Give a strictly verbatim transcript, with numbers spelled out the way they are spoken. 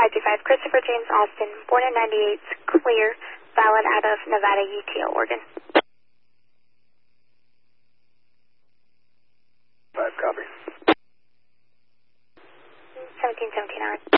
five two five, Christopher James Austin, born in ninety-eight, clear, valid out of Nevada, U T L, Oregon. Five, copy. seventeen seventeen hours.